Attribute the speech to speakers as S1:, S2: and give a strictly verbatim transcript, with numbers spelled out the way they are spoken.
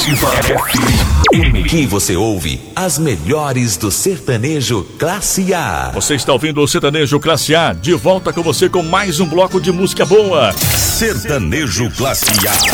S1: Aqui você ouve as melhores do sertanejo Classe A.
S2: Você está ouvindo o Sertanejo Classe A, de volta com você com mais um bloco de música boa.
S1: Sertanejo Classe A.